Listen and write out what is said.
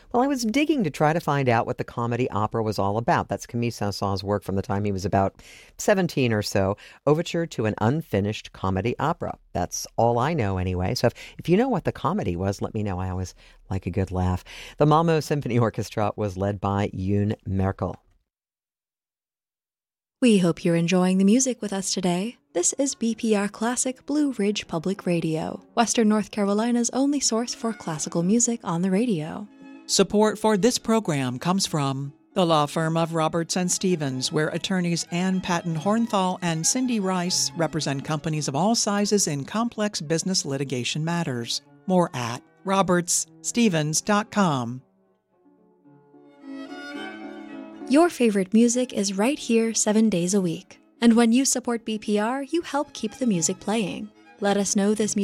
Well, I was digging to try to find out what the comedy opera was all about. That's Camille Saint-Saëns' work from the time he was about 17 or so, Overture to an Unfinished Comedy Opera. That's all I know anyway. So if you know what the comedy was, let me know. I always like a good laugh. The Malmö Symphony Orchestra was led by Yoon Merkel. We hope you're enjoying the music with us today. This is BPR Classic Blue Ridge Public Radio, Western North Carolina's only source for classical music on the radio. Support for this program comes from the law firm of Roberts & Stevens, where attorneys Ann Patton Hornthal and Cindy Rice represent companies of all sizes in complex business litigation matters. More at robertsstevens.com. Your favorite music is right here 7 days a week. And when you support BPR, you help keep the music playing. Let us know this music